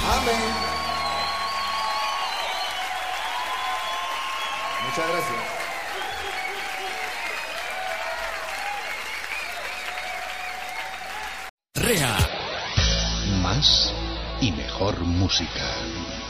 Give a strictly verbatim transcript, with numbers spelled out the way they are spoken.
Amén. Muchas gracias. Rea. Más y mejor música.